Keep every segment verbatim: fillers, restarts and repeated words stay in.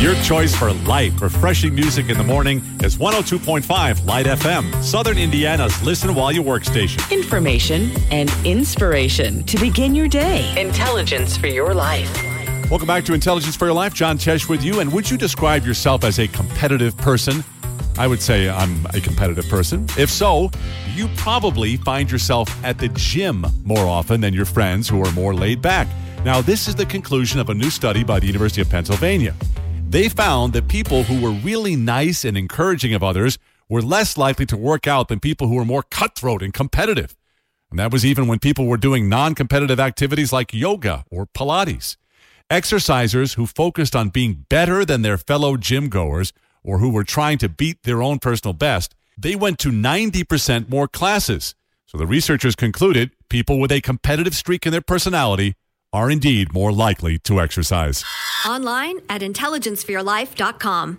Your choice for light, refreshing music in the morning is one oh two point five Light F M, Southern Indiana's listen while you work station. Information and inspiration to begin your day. Intelligence for your life. Welcome back to Intelligence for Your Life. John Tesh with you. And would you describe yourself as a competitive person? I would say I'm a competitive person. If so, you probably find yourself at the gym more often than your friends who are more laid back. Now, this is the conclusion of a new study by the University of Pennsylvania. They found that people who were really nice and encouraging of others were less likely to work out than people who were more cutthroat and competitive. And that was even when people were doing non-competitive activities like yoga or Pilates. Exercisers who focused on being better than their fellow gym goers or who were trying to beat their own personal best, they went to ninety percent more classes. So the researchers concluded people with a competitive streak in their personality are indeed more likely to exercise. Online at intelligence for your life dot com.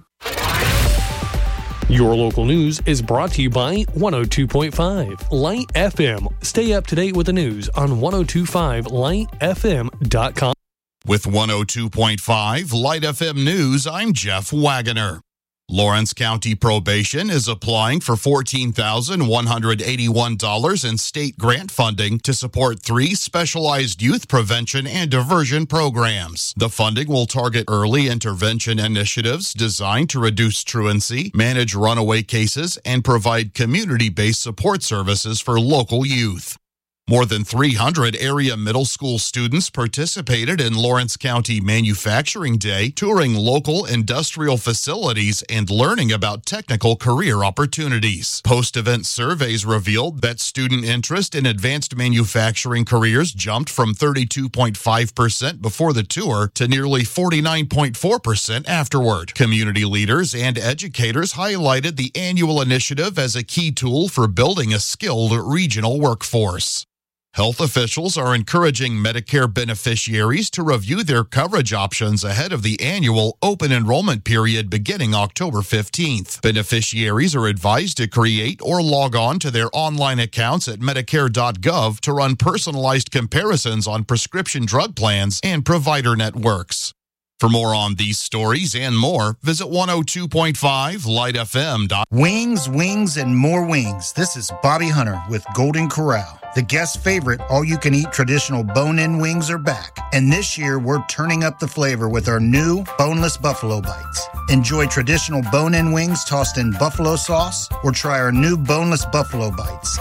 Your local news is brought to you by one oh two point five Light F M. Stay up to date with the news on ten twenty-five light f m dot com. With one oh two point five Light F M News, I'm Jeff Wagoner. Lawrence County Probation is applying for fourteen thousand one hundred eighty-one dollars in state grant funding to support three specialized youth prevention and diversion programs. The funding will target early intervention initiatives designed to reduce truancy, manage runaway cases, and provide community-based support services for local youth. More than three hundred area middle school students participated in Lawrence County Manufacturing Day, touring local industrial facilities and learning about technical career opportunities. Post-event surveys revealed that student interest in advanced manufacturing careers jumped from thirty-two point five percent before the tour to nearly forty-nine point four percent afterward. Community leaders and educators highlighted the annual initiative as a key tool for building a skilled regional workforce. Health officials are encouraging Medicare beneficiaries to review their coverage options ahead of the annual open enrollment period beginning October fifteenth. Beneficiaries are advised to create or log on to their online accounts at medicare dot gov to run personalized comparisons on prescription drug plans and provider networks. For more on these stories and more, visit one oh two point five light f m. Wings, wings, and more wings. This is Bobby Hunter with Golden Corral. The guest favorite all-you-can-eat traditional bone-in wings are back. And this year, we're turning up the flavor with our new boneless buffalo bites. Enjoy traditional bone-in wings tossed in buffalo sauce or try our new boneless buffalo bites.